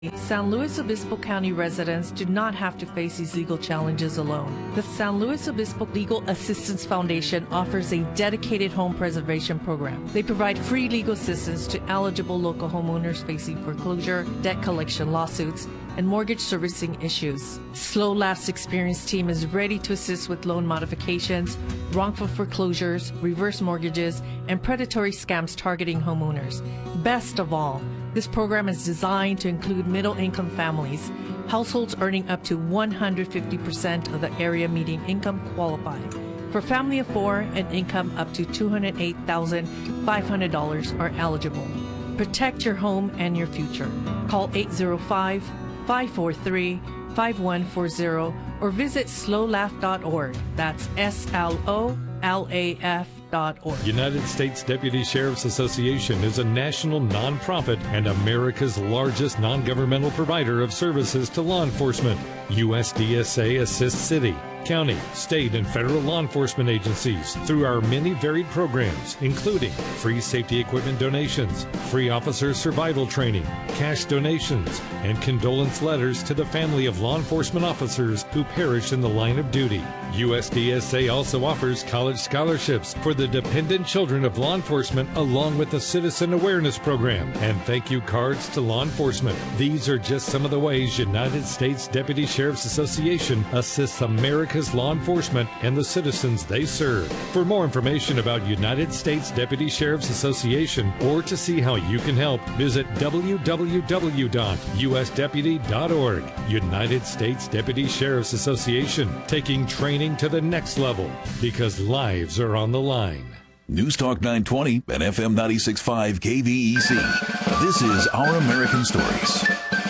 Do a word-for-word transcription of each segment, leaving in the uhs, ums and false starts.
San Luis Obispo County residents do not have to face these legal challenges alone. The San Luis Obispo Legal Assistance Foundation offers a dedicated home preservation program. They provide free legal assistance to eligible local homeowners facing foreclosure, debt collection lawsuits, and mortgage servicing issues. Slow Laugh's experienced team is ready to assist with loan modifications, wrongful foreclosures, reverse mortgages, and predatory scams targeting homeowners. Best of all, this program is designed to include middle-income families. Households earning up to one hundred fifty percent of the area median income qualify. For family of four, an income up to two hundred eight thousand five hundred dollars are eligible. Protect your home and your future. Call eight zero five, five four three, five one four zero or visit slow laugh dot org. That's S L O L A F dot org. United States Deputy Sheriff's Association is a national nonprofit and America's largest non-governmental provider of services to law enforcement. U S D S A assists city, county, state, and federal law enforcement agencies through our many varied programs, including free safety equipment donations, free officer survival training, cash donations, and condolence letters to the family of law enforcement officers who perish in the line of duty. U S D S A also offers college scholarships for the dependent children of law enforcement, along with a citizen awareness program and thank you cards to law enforcement. These are just some of the ways United States Deputy Sheriff's Association assists America's law enforcement and the citizens they serve. For more information about United States Deputy Sheriff's Association or to see how you can help, visit w w w dot u s deputy dot org. United States Deputy Sheriff's Association, taking training to the next level because lives are on the line. News Talk nine twenty and F M ninety-six point five K V E C. This is Our American Stories.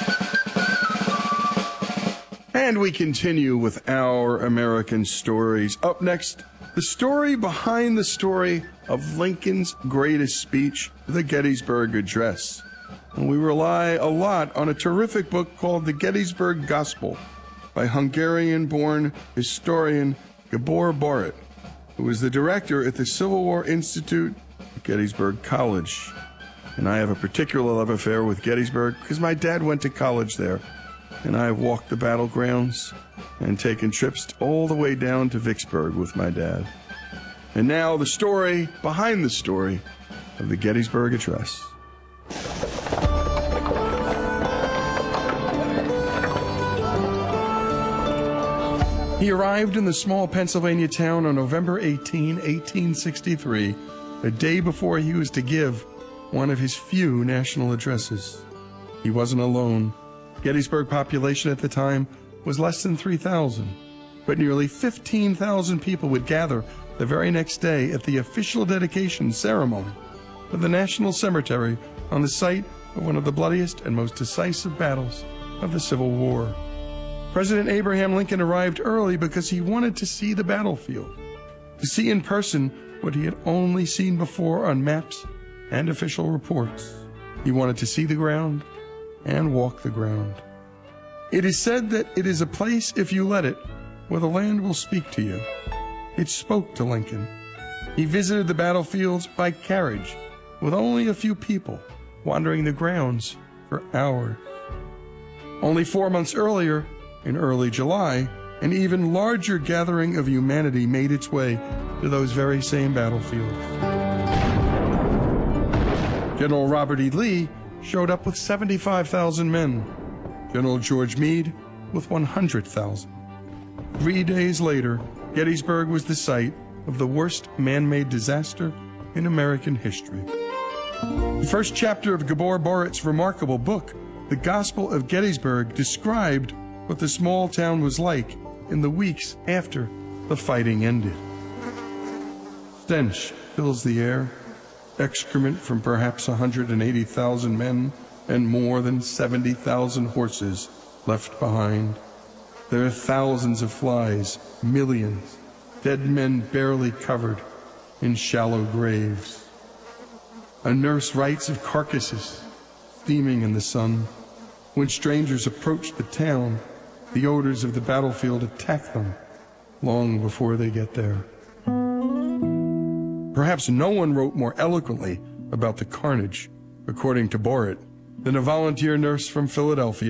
And we continue with Our American Stories. Up next, the story behind the story of Lincoln's greatest speech, the Gettysburg Address. And we rely a lot on a terrific book called The Gettysburg Gospel by Hungarian-born historian Gabor Borit, who was the director at the Civil War Institute at Gettysburg College. And I have a particular love affair with Gettysburg because my dad went to college there, and I have walked the battlegrounds and taken trips all the way down to Vicksburg with my dad. And now the story behind the story of the Gettysburg Address. He arrived in the small Pennsylvania town on November eighteenth, eighteen sixty-three, a day before he was to give one of his few national addresses. He wasn't alone. Gettysburg population at the time was less than three thousand, but nearly fifteen thousand people would gather the very next day at the official dedication ceremony of the National Cemetery on the site of one of the bloodiest and most decisive battles of the Civil War. President Abraham Lincoln arrived early because he wanted to see the battlefield, to see in person what he had only seen before on maps and official reports. He wanted to see the ground and walk the ground. It is said that it is a place, if you let it, where the land will speak to you. It spoke to Lincoln. He visited the battlefields by carriage, with only a few people, wandering the grounds for hours. Only four months earlier, in early July, an even larger gathering of humanity made its way to those very same battlefields. General Robert E. Lee showed up with seventy-five thousand men, General George Meade with one hundred thousand. Three days later, Gettysburg was the site of the worst man-made disaster in American history. The first chapter of Gabor Borit's remarkable book, The Gospel of Gettysburg, described what the small town was like in the weeks after the fighting ended. Stench fills the air, excrement from perhaps one hundred eighty thousand men and more than seventy thousand horses left behind. There are thousands of flies, millions, dead men barely covered in shallow graves. A nurse writes of carcasses steaming in the sun. When strangers approach the town, the odors of the battlefield attack them long before they get there. Perhaps no one wrote more eloquently about the carnage, according to Borit, Then a volunteer nurse from Philadelphia